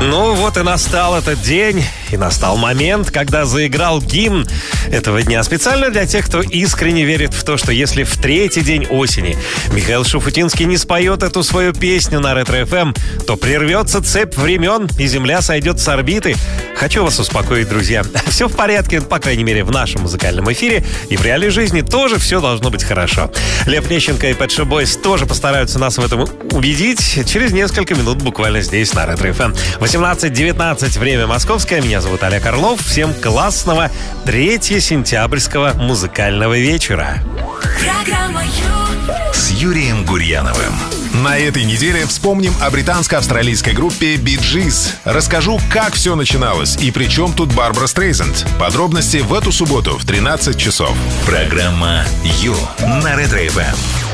Ну вот и настал этот день, и настал момент, когда заиграл гимн этого дня. Специально для тех, кто искренне верит в то, что если в третий день осени Михаил Шуфутинский не споет эту свою песню на Ретро-ФМ, то прервется цепь времен, и Земля сойдет с орбиты. Хочу вас успокоить, друзья. Все в порядке, по крайней мере, в нашем музыкальном эфире, и в реальной жизни тоже все должно быть хорошо. Лев Лещенко и Pet Shop Boys тоже постараются нас в этом убедить через несколько минут буквально здесь, на Ретро-ФМ. 18:19, время московское. Меня зовут Олег Орлов. Всем классного 3 сентябрьского музыкального вечера. Программа с Юрием Гурьяновым. На этой неделе вспомним о британско-австралийской группе Bee Gees. Расскажу, как все начиналось и при чем тут Барбара Стрейзанд. Подробности в эту субботу в 13 часов. Программа «Ю» на Ретро-ФМ.